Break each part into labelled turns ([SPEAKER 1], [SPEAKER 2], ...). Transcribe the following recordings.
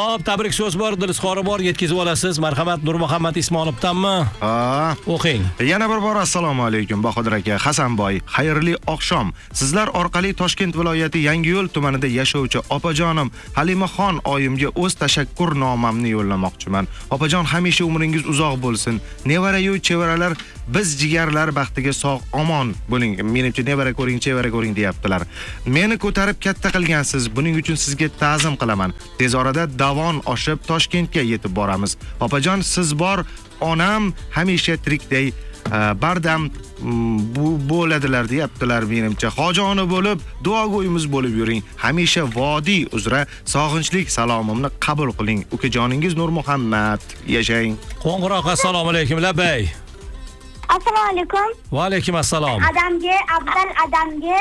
[SPEAKER 1] Xo'p, tabrik so'z bor, dilizxori bor, yetkazib olasiz. Marhamat, Nurmuhammad Ismonovdanmi? O'qing.
[SPEAKER 2] Yana bir bor assalomu alaykum Bahodir aka, Hasanboy. Xayrli oqshom. Sizlar orqali Toshkent viloyati Yangiyo'l tumanida yashovchi opajonim Halimaxon oyimga o'z tashakkurnomamni yo'llamoqchiman. Opajon, hamisha umringiz uzoq bo'lsin. Nevara-yu chevaralar biz jigarlar baxtiga sog' omon bo'ling. Menimcha nevara ko'ring, chevara ko'ring deyaptilar. Meni ko'tarib katta qilgansiz. Buning uchun sizga ta'zim qilaman. Tez orada Davon oshib Toshkentga yetib boramiz. Opajon, siz bor, onam hamisha tirikday bardam bo'ladilar deyaptilar menimcha. Hojoni bo'lib, duogo'yimiz bo'lib yuring. Hamisha vodiy uzra sog'inchlik salomimni qabul qiling. Ukajoningiz Nurmuhammad. Yashang.
[SPEAKER 1] Qo'ng'iroq, assalomu alaykum, labay.
[SPEAKER 3] Assalomu alaykum.
[SPEAKER 1] Va alaykum assalom.
[SPEAKER 3] Afzal adamga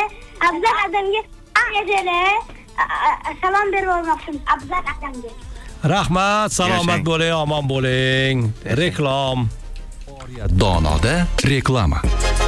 [SPEAKER 3] salom berib olmoqchiman. Afzal adamga.
[SPEAKER 1] Rahmat, salomat bo'ling, omon bo'ling. Reklama.
[SPEAKER 4] Donoda reklama.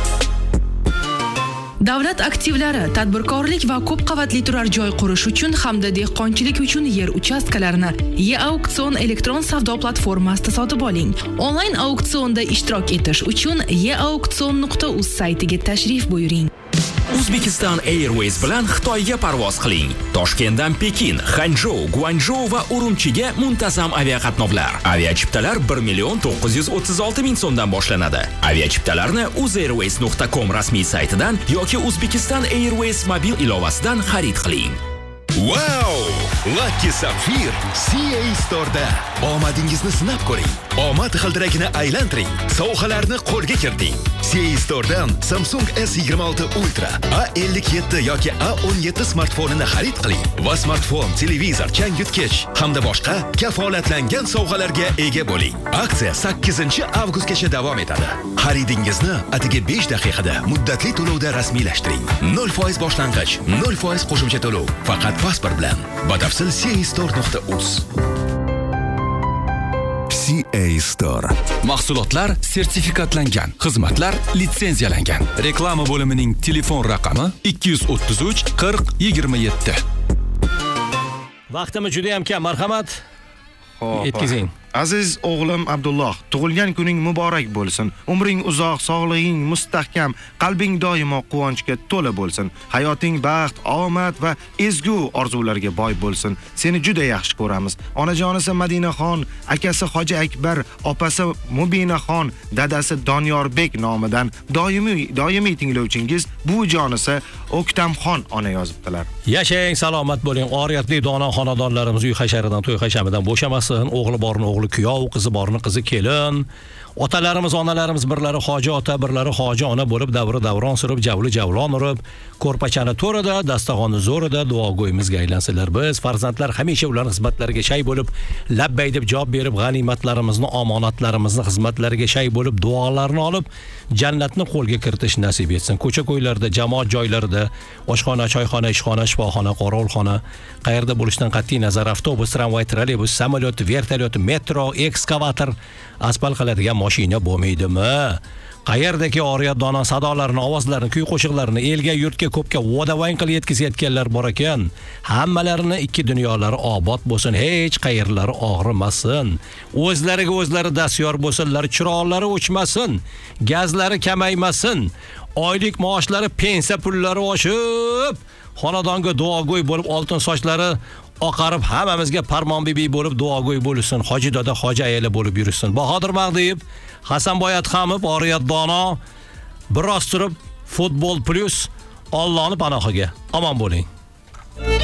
[SPEAKER 5] Davlat aktivlari, tadbirkorlik va ko'p qavatli turar joy qurish uchun hamda dehqonchilik uchun yer uchastkalarini E-Auksion elektron savdo platformasida sotib oling. Onlayn auksionda ishtirok etish uchun eauksion.uz saytiga tashrif buyuring.
[SPEAKER 4] Uzbekistan Airways bilan Xitoyga parvoz qiling. Toshkentdan Pekin, Hanzhou, Guangzhou va Urumchiga muntazam aviaqatnovlar. Aviachiptalar 1,936,000 so'mdan boshlanadi. Aviachiptalarni uzairways.com rasmiy saytidan yoki Uzbekistan Airways mobil ilovasidan xarid qiling.
[SPEAKER 6] Wow! Lucky Sapphire CA Store'da omadingizni sinab ko'ring. Omad g'ildiragini aylantiring. Sovg'alarni qo'lga kiriting. CA Store'dan Samsung S26 Ultra, A57 yoki A17 smartfonini xarid qiling va smartfon, televizor, changyutgich hamda boshqa kafolatlangan sovg'alarga ega bo'ling. Aksiya 8-avgustgacha davom etadi. Xaridingizni atigi 5 daqiqada muddatli to'lovda rasmiylashtiring. 0% boshlang'ich, 0% qo'shimcha to'lov. Faqat pasport bilan. Batafsil castore.uz.
[SPEAKER 4] CA Store. Mahsulotlar sertifikatlangan, xizmatlar litsenziyalangan. Reklama bo'limining telefon raqami 233 40 27.
[SPEAKER 1] Vaqtimiz juda ham kam, marhamat. Yetkazing.
[SPEAKER 2] Aziz o'g'lim Abdulloh, tug'ilgan kuning muborak bo'lsin. Umring uzoq, sog'lig'ing mustahkam, qalbing doimo quvonchga to'la bo'lsin. Hayoting baxt, omad va ezgu orzularga boy bo'lsin. Seni juda yaxshi ko'ramiz. Onajonisi Madinaxon, akasi Hoji Akbar, opasi Mubinaxon, dadasi Donyorbek nomidan doimiy tinglovchingiz buvijonisi Oktamxon ona yozibdilar.
[SPEAKER 1] Yashang, salomat bo'ling. Oriyatli dono xonadonlarimiz uy hasharidan, to'y hashamidan bo'shamasin. O'g'li borni o'g'li kuyov, qizi borni qizi kelin. Otalarimiz, onalarimiz birlari hoji ota, birlari hoji ona bo'lib davron surib, javlon urib, ko'rpachani to'rida, dasturxonni zo'rida duogo'yimizga aylansalar biz, farzandlar hamisha ularning xizmatlariga shay bo'lib, labbay deb javob berib, g'animatlarimizni, omonatlarimizni xizmatlariga shay bo'lib, duolarni olib, jannatni qo'lga kiritish nasib etsin. Ko'cha-ko'ylarda, jamoat joylarida, oshxona, choyxona, ishxona, shifoxona, qorovulxona, qayerda bo'lishidan qat'iy nazar, avtobus, tramvay, trolleybus, samolyot, vertolyot, metro, ekskavator, asfalt qiladigan mashina bo'lmaydimi? Qayerdagi oriyat dono sadolarini, ovozlarini, kuy qo'shiqlarini elga, yurtga, ko'pga vodavang qilib yetkazayotganlar bor ekan. Hammalarini ikki dunyolari obod bo'lsin, hech qayerlari og'rimasin. O'zlariga dastyor bo'lsinlar, chiroqlari o'chmasin, gazlari kamaymasin, oylik maoshlari, pensiya pullari oshib, xonadonga duogo'y bo'lib, oltin sochlari oqarib, hammamizga Farmon bibi bo'lib duogo'y bo'lsin, hoji doda, hoji ayoli bo'lib yursin. Bahodir Mag'diyev, Hasanboy Atxamov, oriyat dono, biroz turib Futbol Plus Allohning panohiga. Omon bo'ling.